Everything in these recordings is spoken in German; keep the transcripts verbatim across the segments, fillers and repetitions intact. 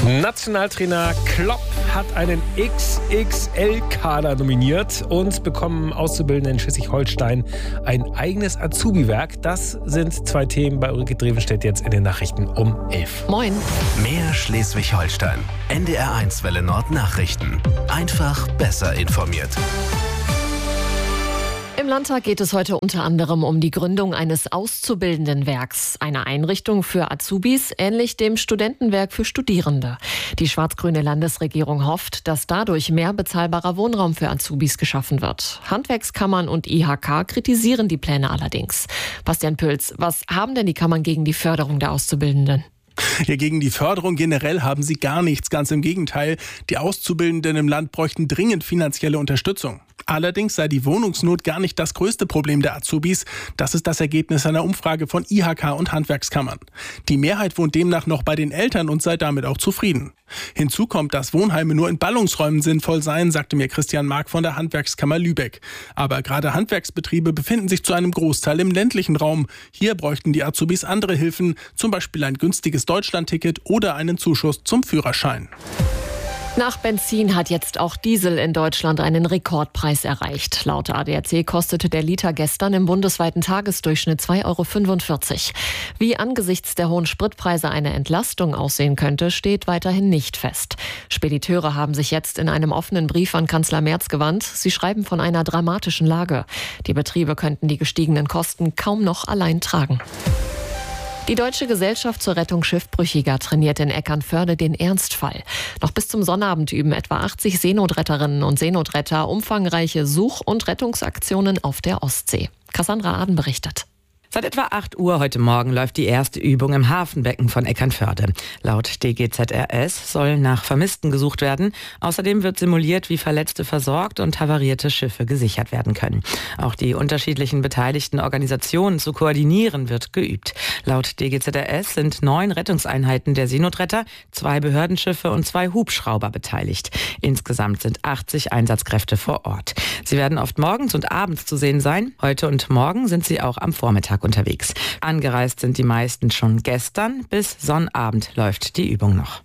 Nationaltrainer Klopp hat einen X X L-Kader nominiert und bekommen Auszubildende in Schleswig-Holstein ein eigenes Azubi-Werk. Das sind zwei Themen bei Ulrike Drevenstedt jetzt in den Nachrichten um elf. Moin. Mehr Schleswig-Holstein. N D R eins Welle Nord Nachrichten. Einfach besser informiert. Im Landtag geht es heute unter anderem um die Gründung eines Auszubildendenwerks, eine Einrichtung für Azubis, ähnlich dem Studentenwerk für Studierende. Die schwarz-grüne Landesregierung hofft, dass dadurch mehr bezahlbarer Wohnraum für Azubis geschaffen wird. Handwerkskammern und I H K kritisieren die Pläne allerdings. Bastian Pülz, was haben denn die Kammern gegen die Förderung der Auszubildenden? Ja, gegen die Förderung generell haben sie gar nichts. Ganz im Gegenteil. Die Auszubildenden im Land bräuchten dringend finanzielle Unterstützung. Allerdings sei die Wohnungsnot gar nicht das größte Problem der Azubis. Das ist das Ergebnis einer Umfrage von I H K und Handwerkskammern. Die Mehrheit wohnt demnach noch bei den Eltern und sei damit auch zufrieden. Hinzu kommt, dass Wohnheime nur in Ballungsräumen sinnvoll seien, sagte mir Christian Mark von der Handwerkskammer Lübeck. Aber gerade Handwerksbetriebe befinden sich zu einem Großteil im ländlichen Raum. Hier bräuchten die Azubis andere Hilfen, zum Beispiel ein günstiges Deutschlandticket oder einen Zuschuss zum Führerschein. Nach Benzin hat jetzt auch Diesel in Deutschland einen Rekordpreis erreicht. Laut A D A C kostete der Liter gestern im bundesweiten Tagesdurchschnitt zwei Euro fünfundvierzig. Wie angesichts der hohen Spritpreise eine Entlastung aussehen könnte, steht weiterhin nicht fest. Spediteure haben sich jetzt in einem offenen Brief an Kanzler Merz gewandt. Sie schreiben von einer dramatischen Lage. Die Betriebe könnten die gestiegenen Kosten kaum noch allein tragen. Die Deutsche Gesellschaft zur Rettung Schiffbrüchiger trainiert in Eckernförde den Ernstfall. Noch bis zum Sonnabend üben etwa achtzig Seenotretterinnen und Seenotretter umfangreiche Such- und Rettungsaktionen auf der Ostsee. Cassandra Aden berichtet. Seit etwa acht Uhr heute Morgen läuft die erste Übung im Hafenbecken von Eckernförde. Laut D G Z R S soll nach Vermissten gesucht werden. Außerdem wird simuliert, wie Verletzte versorgt und havarierte Schiffe gesichert werden können. Auch die unterschiedlichen beteiligten Organisationen zu koordinieren wird geübt. Laut D G Z R S sind neun Rettungseinheiten der Seenotretter, zwei Behördenschiffe und zwei Hubschrauber beteiligt. Insgesamt sind achtzig Einsatzkräfte vor Ort. Sie werden oft morgens und abends zu sehen sein. Heute und morgen sind sie auch am Vormittag unterwegs. Angereist sind die meisten schon gestern. Bis Sonnabend läuft die Übung noch.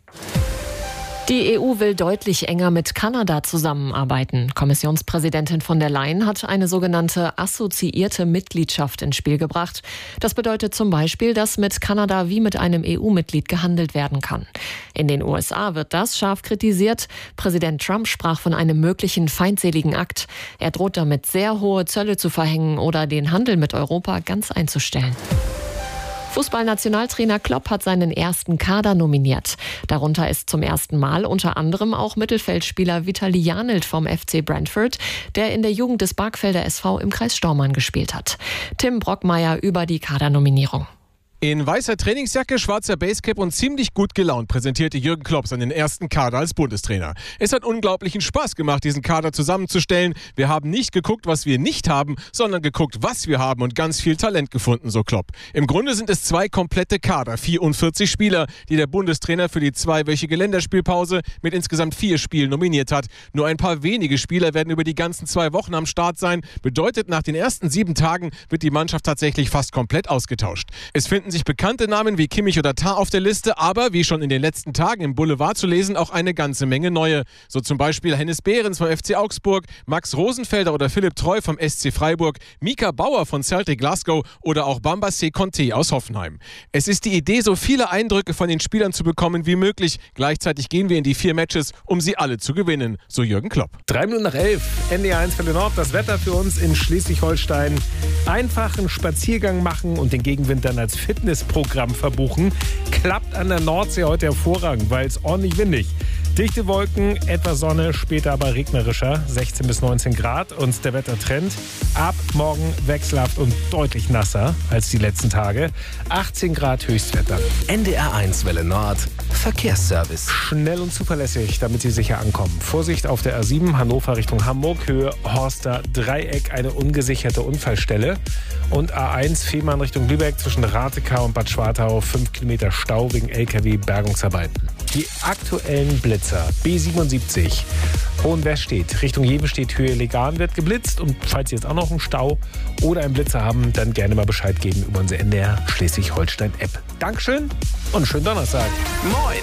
Die E U will deutlich enger mit Kanada zusammenarbeiten. Kommissionspräsidentin von der Leyen hat eine sogenannte assoziierte Mitgliedschaft ins Spiel gebracht. Das bedeutet zum Beispiel, dass mit Kanada wie mit einem E U-Mitglied gehandelt werden kann. In den U S A wird das scharf kritisiert. Präsident Trump sprach von einem möglichen feindseligen Akt. Er droht damit, sehr hohe Zölle zu verhängen oder den Handel mit Europa ganz einzustellen. Fußballnationaltrainer Klopp hat seinen ersten Kader nominiert. Darunter ist zum ersten Mal unter anderem auch Mittelfeldspieler Vitali Janelt vom F C Brentford, der in der Jugend des Barkfelder S V im Kreis Stormarn gespielt hat. Tim Brockmeier über die Kadernominierung. In weißer Trainingsjacke, schwarzer Basecap und ziemlich gut gelaunt präsentierte Jürgen Klopp seinen ersten Kader als Bundestrainer. Es hat unglaublichen Spaß gemacht, diesen Kader zusammenzustellen. Wir haben nicht geguckt, was wir nicht haben, sondern geguckt, was wir haben und ganz viel Talent gefunden, so Klopp. Im Grunde sind es zwei komplette Kader, vierundvierzig Spieler, die der Bundestrainer für die zweiwöchige Länderspielpause mit insgesamt vier Spielen nominiert hat. Nur ein paar wenige Spieler werden über die ganzen zwei Wochen am Start sein. Bedeutet, nach den ersten sieben Tagen wird die Mannschaft tatsächlich fast komplett ausgetauscht. Es finden sich bekannte Namen wie Kimmich oder Tah auf der Liste, aber wie schon in den letzten Tagen im Boulevard zu lesen, auch eine ganze Menge neue. So zum Beispiel Hennes Behrens vom F C Augsburg, Max Rosenfelder oder Philipp Treu vom S C Freiburg, Mika Bauer von Celtic Glasgow oder auch Bambassé Conté aus Hoffenheim. Es ist die Idee, so viele Eindrücke von den Spielern zu bekommen wie möglich. Gleichzeitig gehen wir in die vier Matches, um sie alle zu gewinnen, so Jürgen Klopp. Drei Minuten nach elf, N D R eins Welle Nord, das Wetter für uns in Schleswig-Holstein. Einfach einen Spaziergang machen und den Gegenwind dann als Fitnessprogramm verbuchen. Klappt an der Nordsee heute hervorragend, weil es ordentlich windig. Dichte Wolken, etwas Sonne, später aber regnerischer, sechzehn bis neunzehn Grad. Und der Wettertrend ab morgen wechselhaft und deutlich nasser als die letzten Tage. achtzehn Grad Höchstwetter. N D R eins Welle Nord, Verkehrsservice. Schnell und zuverlässig, damit Sie sicher ankommen. Vorsicht auf der A sieben, Hannover Richtung Hamburg, Höhe Horster Dreieck, eine ungesicherte Unfallstelle. Und A eins, Fehmarn Richtung Lübeck, zwischen Ratekau und Bad Schwartau, fünf Kilometer Stau wegen L K W-Bergungsarbeiten. Die aktuellen Blitzer, B siebenundsiebzig, Hohenwestedt, Richtung Jevestedt, Höhe Legan wird geblitzt. Und falls Sie jetzt auch noch einen Stau oder einen Blitzer haben, dann gerne mal Bescheid geben über unsere N D R Schleswig-Holstein-App. Dankeschön und schönen Donnerstag. Moin!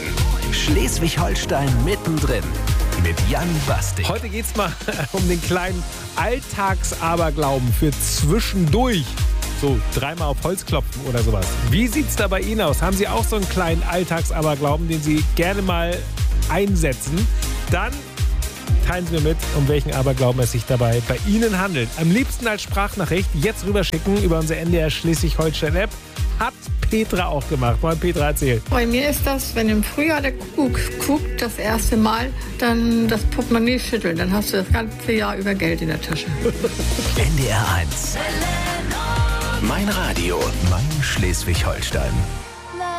Schleswig-Holstein mittendrin mit Jan Bastik. Heute geht es mal um den kleinen Alltagsaberglauben für zwischendurch. So, dreimal auf Holz klopfen oder sowas. Wie sieht's da bei Ihnen aus? Haben Sie auch so einen kleinen Alltagsaberglauben, den Sie gerne mal einsetzen? Dann teilen Sie mir mit, um welchen Aberglauben es sich dabei bei Ihnen handelt. Am liebsten als Sprachnachricht jetzt rüberschicken über unsere N D R Schleswig-Holstein-App. Hat Petra auch gemacht. Mal Petra, erzähl. Bei mir ist das, wenn im Frühjahr der Kuckuck guckt, das erste Mal, dann das Portemonnaie schütteln. Dann hast du das ganze Jahr über Geld in der Tasche. N D R eins. Mein Radio, mein Schleswig-Holstein.